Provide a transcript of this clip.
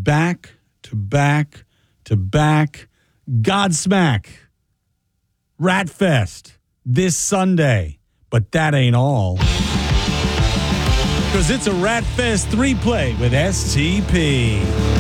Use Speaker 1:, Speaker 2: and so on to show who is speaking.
Speaker 1: back to back to back Godsmack Ratfest this Sunday. But that ain't all. Because it's a Ratfest 3-play with STP.